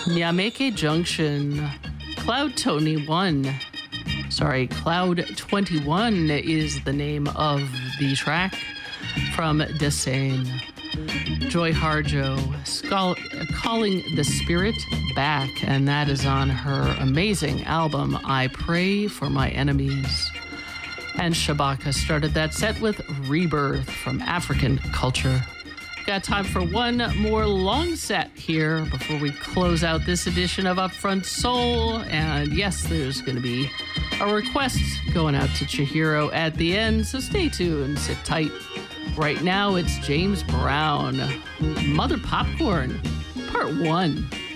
Yameke Junction, Cloud 21. Cloud 21 is the name of the track from Desane. Joy Harjo, Calling the Spirit Back, and that is on her amazing album, I Pray for My Enemies. And Shabaka started that set with Rebirth from African Culture. Got time for one more long set here before we close out this edition of Upfront Soul. And yes, there's going to be a request going out to Chihiro at the end, so stay tuned, sit tight. Right now, it's James Brown, Mother Popcorn, Part 1.